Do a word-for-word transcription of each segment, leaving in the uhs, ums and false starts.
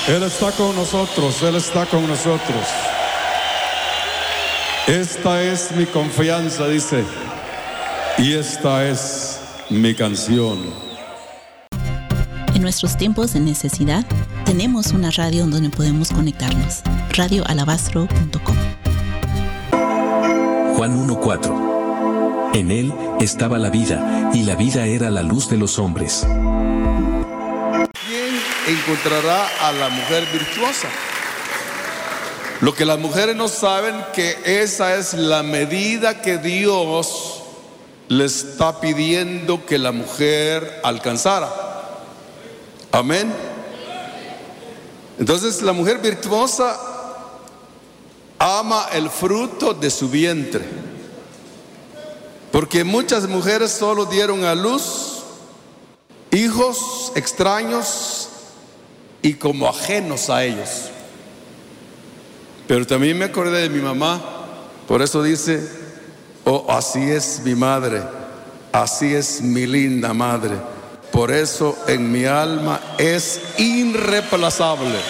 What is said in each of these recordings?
Él está con nosotros, Él está con nosotros. Esta es mi confianza, dice, y esta es mi canción. En nuestros tiempos de necesidad, tenemos una radio donde podemos conectarnos. radio alabastro punto com. Juan uno cuatro. En él estaba la vida, y la vida era la luz de los hombres. ¿Quién encontrará a la mujer virtuosa? Lo que las mujeres no saben, que esa es la medida que Dios le está pidiendo que la mujer alcanzara. Amén. Entonces la mujer virtuosa ama el fruto de su vientre, porque muchas mujeres solo dieron a luz hijos extraños y como ajenos a ellos. Pero también me acordé de mi mamá. Por eso dice: oh, así es mi madre, así es mi linda madre. Por eso en mi alma es irreemplazable.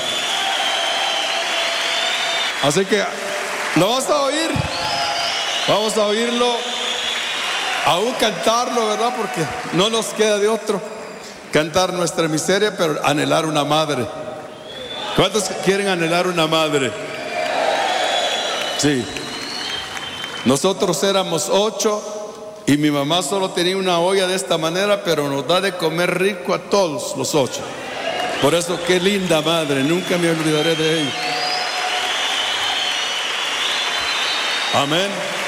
Así que lo vamos a oír. Vamos a oírlo, aún cantarlo, ¿verdad? Porque no nos queda de otro. Cantar nuestra miseria, pero anhelar una madre. ¿Cuántos quieren anhelar una madre? Sí. Nosotros éramos ocho y mi mamá solo tenía una olla de esta manera, pero nos da de comer rico a todos los ocho. Por eso, qué linda madre, nunca me olvidaré de ella. Amén.